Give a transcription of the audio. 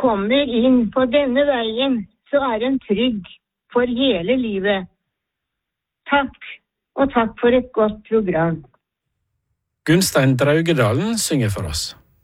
kommer inn på denne veien, så den trygg for hele livet. Takk, og takk for et godt program. Gunstein Draugedalen synger for oss.